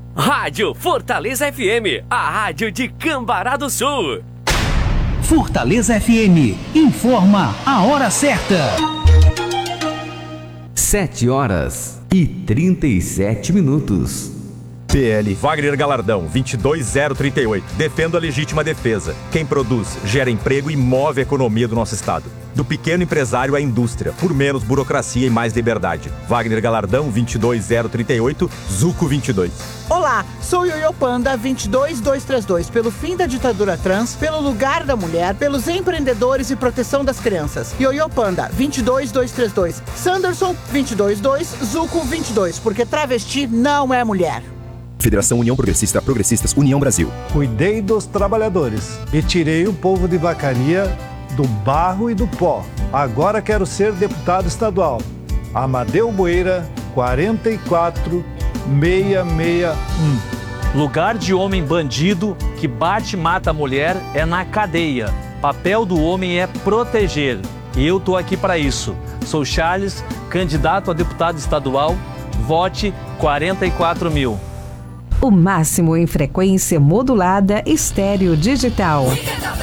Rádio Fortaleza FM, a rádio de Cambará do Sul. Fortaleza FM, informa a hora certa. 7h37. PL Wagner Galardão, 22038. Defendo a legítima defesa. Quem produz, gera emprego e move a economia do nosso estado. Do pequeno empresário à indústria, por menos burocracia e mais liberdade. Wagner Galardão, 22038, Zuco 22. Olá, sou Yoyo Panda, 22232. Pelo fim da ditadura trans, pelo lugar da mulher, pelos empreendedores e proteção das crianças. Yoyo Panda, 22232. Sanderson, 222, Zuco 22. Porque travesti não é mulher. Federação União Progressista, Progressistas União Brasil. Cuidei dos trabalhadores e tirei o povo de Vacaria do barro e do pó. Agora quero ser deputado estadual. Amadeu Boeira, 44661. Lugar de homem bandido que bate e mata a mulher é na cadeia. Papel do homem é proteger. E eu tô aqui para isso. Sou Charles, candidato a deputado estadual. Vote 44.000. O máximo em frequência modulada estéreo digital.